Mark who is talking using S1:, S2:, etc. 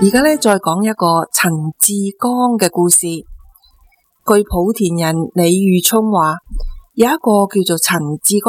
S1: 而家呢，再講一個陳志剛嘅故事。據莆田人李裕聰話，有一個叫做陳志剛